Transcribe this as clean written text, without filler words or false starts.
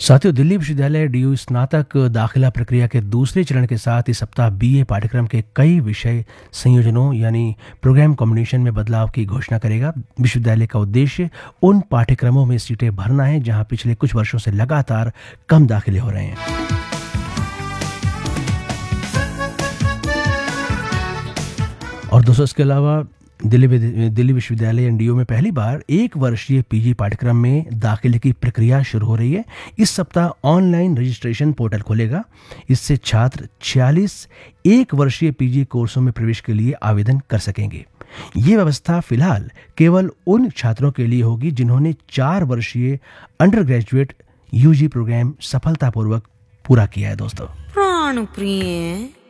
साथियों, दिल्ली विश्वविद्यालय डीयू स्नातक दाखिला प्रक्रिया के दूसरे चरण के साथ इस सप्ताह बीए पाठ्यक्रम के कई विषय संयोजनों यानी प्रोग्राम कॉम्बिनेशन में बदलाव की घोषणा करेगा। विश्वविद्यालय का उद्देश्य उन पाठ्यक्रमों में सीटें भरना है जहां पिछले कुछ वर्षों से लगातार कम दाखिले हो रहे हैं। और दोस्तों, इसके अलावा दिल्ली विश्वविद्यालय एनडीयू में पहली बार एक वर्षीय पीजी पाठ्यक्रम में दाखिले की प्रक्रिया शुरू हो रही है। इस सप्ताह ऑनलाइन रजिस्ट्रेशन पोर्टल खुलेगा। इससे छात्र 46 एक वर्षीय पीजी कोर्सों में प्रवेश के लिए आवेदन कर सकेंगे। ये व्यवस्था फिलहाल केवल उन छात्रों के लिए होगी जिन्होंने 4 वर्षीय अंडर ग्रेजुएट यूजी प्रोग्राम सफलतापूर्वक पूरा किया है। दोस्तों, प्राण प्रिय